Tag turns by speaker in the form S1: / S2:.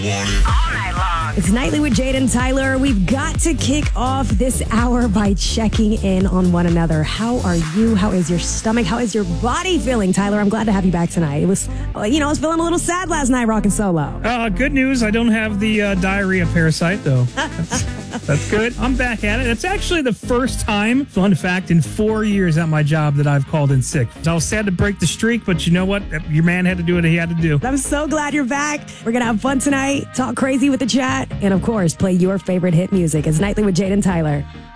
S1: It's Nightly with Jade and Tyler. We've got to kick off this hour by checking in on one another. How are you? How is your stomach? How is your body feeling, Tyler? I'm glad to have you back tonight. It was, I was feeling a little sad last night rocking solo.
S2: Good news. I don't have the diarrhea parasite, though. That's good. I'm back at it. It's actually the first time, fun fact, in 4 years at my job that I've called in sick. I was sad to break the streak, but you know what? Your man had to do what he had to do.
S1: I'm so glad you're back. We're going to have fun tonight, talk crazy with the chat, and of course, play your favorite hit music. It's Nightly with Jade and Tyler.